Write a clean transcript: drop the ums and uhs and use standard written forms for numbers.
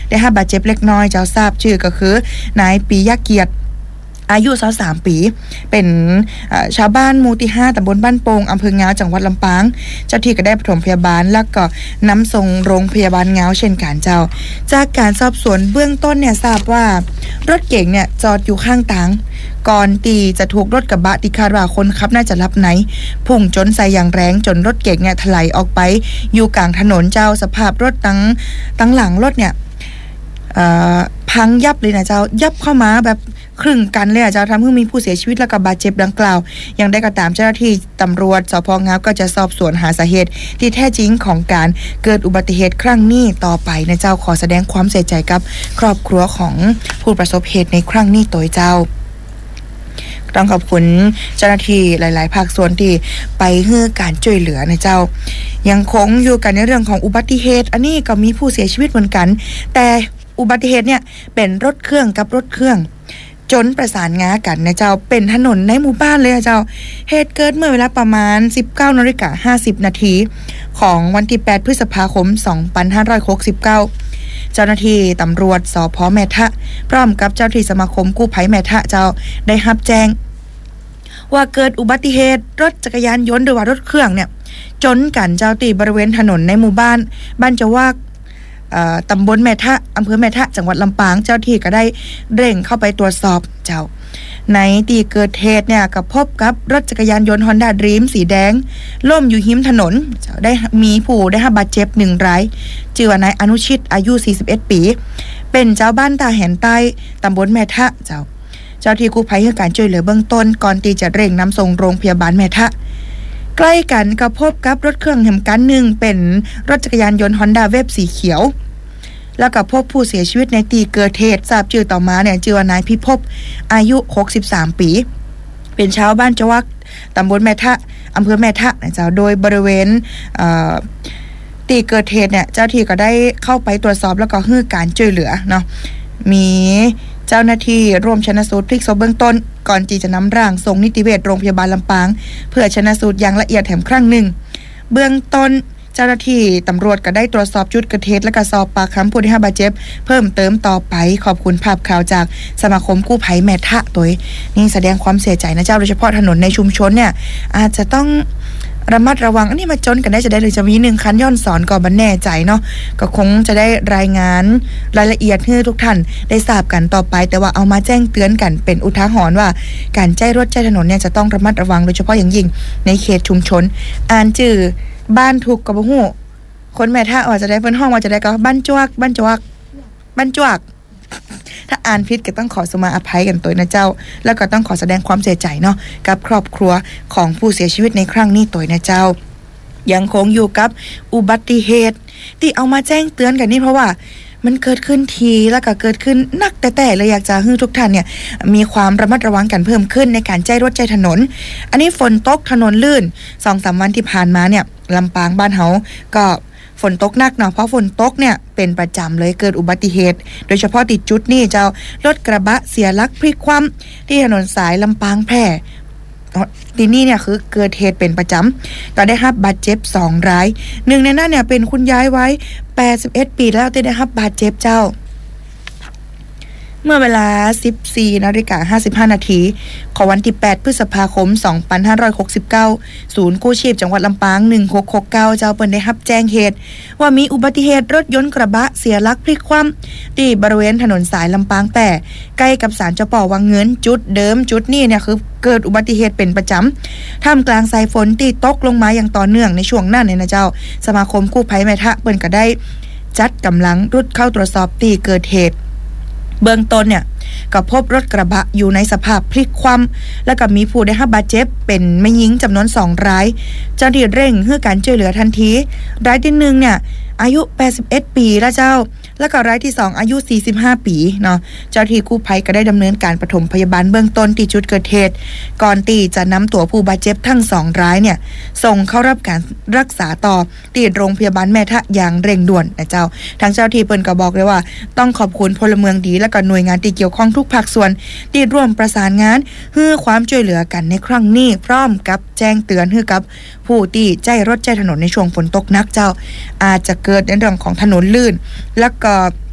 ได้รับบาดเจ็บเล็กน้อยเจ้าทราบชื่อก็คือนายปิยเกียรติอายุ23ปีเป็นชาวบ้านหมู่ที่5ตำบลบ้านโป่งอำเภองาวจังหวัดลำปางเจ้าที่ก็ได้ปฐมพยาบาลแล้วก็นำส่งโรงพยาบาลงาวเช่นกันเจ้าจากการสอบสวนเบื้องต้นเนี่ยทราบว่ารถเก๋งเนี่ยจอดอยู่ข้างทางก่อนตีจะถูกรถกระบะที่คาดว่าคนขับน่าจะรับไหนพุ่งชนใส่อย่างแรงจนรถเก๋งเนี่ยถลายออกไปอยู่กลางถนนเจ้าสภาพรถตั้งหลังรถเนี่ยพังยับเลยนะเจ้ายับเข้ามาแบบครึ่งกันเลยเจ้าทำให้มีผู้เสียชีวิตและก็บาดเจ็บดังกล่าวยังได้กระตามเจ้าหน้าที่ตำรวจสพ.งาวก็จะสอบสวนหาสาเหตุที่แท้จริงของการเกิดอุบัติเหตุครั้งนี้ต่อไปนะเจ้าขอแสดงความเสียใจกับครอบครัวของผู้ประสบเหตุในครั้งนี้ตัวเจ้าต้องขอบคุณเจ้าหน้าที่หลายๆภาคส่วนที่ไปให้การช่วยเหลือนะเจ้ายังคงอยู่กันในเรื่องของอุบัติเหตุอันนี้ก็มีผู้เสียชีวิตเหมือนกันแต่อุบัติเหตุเนี่ยเป็นรถเครื่องกับรถเครื่องจนประสานงากันนะเจ้าเป็นถนนในหมู่บ้านเลยเจ้าเหตุเกิดเมื่อเวลาประมาณ 19:50 น.ของวันที่8พฤษภาคม2569เจ้าหน้าที่ตำรวจสภ.แม่ทะพร้อมกับเจ้าหน้าที่สมาคมกู้ภัยแม่ทะเจ้าได้รับแจ้งว่าเกิดอุบัติเหตุรถจักรยานยนต์หรือว่ารถเครื่องเนี่ยจนกันเจ้าตีบริเวณถนนในหมู่บ้านจวากตำบลแม่ทะอำเภอแม่ทะจังหวัดลำปางเจ้าที่ก็ได้เร่งเข้าไปตรวจสอบเจ้าในที่เกิดเหตุเนี่ยก็พบกับรถจักรยานยนต์ Honda Dream สีแดงล่มอยู่หิมถนนเจ้าได้มีผู้ได้รับบาดเจ็บ1รายชื่อว่านายอนุชิตอายุ41ปีเป็นเจ้าบ้านตาแหนใต้ตำบลแม่ทะเจ้าที่กู้ภัยให้การช่วยเหลือเบื้องต้นก่อนที่จะเร่งนำส่งโรงพยาบาลแม่ทะใกล้กันก็พบกับรถเครื่องแห่งกันหนึ่งเป็นรถจักรยานยนต์ Honda Wave สีเขียวแล้วก็พบผู้เสียชีวิตในที่เกิดเหตุทราบชื่อต่อมาเนี่ยชื่อว่านายพิภพอายุ63ปีเป็นชาวบ้านจวักตำบลแม่ทะอำเภอแม่ทะนะเจ้าโดยบริเวณที่เกิดเหตุเนี่ยเจ้าที่ก็ได้เข้าไปตรวจสอบแล้วก็ให้การช่วยเหลือเนาะมีเจ้าหน้าที่ร่วมชันสูตรพลิกศพเบื้องต้นก่อนที่จะนำร่างส่งนิติเวชโรงพยาบาลลำปางเพื่อชันสูตรอย่างละเอียดแถมครั้งหนึ่งเบื้องต้นเจ้าหน้าที่ตำรวจก็ได้ตรวจสอบจุดเกิดเหตุและก็สอบปากคำผู้ได้รับบาดเจ็บเพิ่มเติมต่อไปขอบคุณภาพข่าวจากสมาคมกู้ภัยแม่ทะตัวนี่แสดงความเสียใจนะเจ้าโดยเฉพาะถนนในชุมชนเนี่ยอาจจะต้องระมัดระวังอันนี้มาจนกันได้จะได้เลยจะมี1คันย้อนสอนก่อนบันแน่ใจเนาะก็คงจะได้รายงานรายละเอียดให้ทุกท่านได้ทราบกันต่อไปแต่ว่าเอามาแจ้งเตือนกันเป็นอุทาหรณ์ว่าการใช้รถใช้ถนนเนี่ยจะต้องระมัดระวังโดยเฉพาะอย่างยิ่งในเขตชุมชนอ่านชื่อบ้านถูกกับหูคนแม่ท่าอาจจะได้เพิ่นห้องว่าจะได้ก็บ้านจวกถ้าอ่านผิดก็ต้องขอสมาอภัยกันตัวนะเจ้าแล้วก็ต้องขอแสดงความเสียใจเนาะกับครอบครัวของผู้เสียชีวิตในครั้งนี้ตัวนะเจ้ายังคงอยู่กับอุบัติเหตุที่เอามาแจ้งเตือนกันนี่เพราะว่ามันเกิดขึ้นทีแล้วก็เกิดขึ้นนักแต่เลยอยากจะให้ทุกท่านเนี่ยมีความระมัดระวังกันเพิ่มขึ้นในการใช้รถใช้ถนนอันนี้ฝนตกถนนลื่น 2-3 วันที่ผ่านมาเนี่ยลำปางบ้านเฮาก็ฝนตกหนักเนาะเพราะฝนตกเนี่ยเป็นประจำเลยเกิดอุบัติเหตุโดยเฉพาะติดจุดนี่เจ้ารถกระบะเสียหลักพลิกคว่ำที่ถนนสายลำปางแพร่ที่นี่เนี่ยคือเกิดเหตุเป็นประจำก็ได้รับบาดเจ็บ2รายหนึ่งในนั้นเนี่ยเป็นคุณยายไว้81ปีแล้วที่ได้รับบาดเจ็บเจ้าเมื่อเวลา 14:55 นาทีของวันที่8พฤษภาคม2569ศูนย์กู้ชีพจังหวัดลำปาง1669เจ้าเปิ้นได้รับแจ้งเหตุว่ามีอุบัติเหตุรถยนต์กระบะเสียหลักพลิกคว่ำที่บริเวณถนนสายลำปางแต่ใกล้กับศาลเจ้าป่อวังเงินจุดเดิมจุดนี้เนี่ยคือเกิดอุบัติเหตุเป็นประจำท่ามกลางสายฝนที่ตกลงมาอย่างต่อเนื่องในช่วงนั้นเนี่ยนะเจ้าสมาคมกู้ภัยแม่ทะเปิ้นก็ได้จัดกำลังรุดเข้าตรวจสอบที่เกิดเหตุเบื้องต้นเนี่ยก็พบรถกระบะอยู่ในสภาพพลิกคว่ำแล้วก็มีผู้ได้รับบาดเจ็บเป็นแม่หญิงจำนวน2รายเจ้าหน้าที่เร่งให้การช่วยเหลือทันทีรายที่1เนี่ยอายุ81ปีแล้วเจ้าแล้วก็รายที่2อายุ45ปีเนาะเจ้าหน้าที่กู้ภัยก็ได้ดำเนินการปฐมพยาบาลเบื้องต้นที่จุดเกิดเหตุก่อนที่จะนำตัวผู้บาดเจ็บทั้ง2รายเนี่ยส่งเข้ารับการรักษาต่อที่โรงพยาบาลแม่ทะอย่างเร่งด่วนนะเจ้าทางเจ้าหน้าที่เปิ้นก็บอกเลยว่าต้องขอบคุณพลเมืองดีและก็หน่วยงานที่เกี่ยวข้องทุกภาคส่วนที่ร่วมประสานงานเพื่อความช่วยเหลือกันในครั้งนี้พร้อมกับแจ้งเตือนให้กับผู้ที่ใช้รถใช้ถนนในช่วงฝนตกหนักเจ้าอาจจะเกิดในเรื่องของถนนลื่นแล้วก็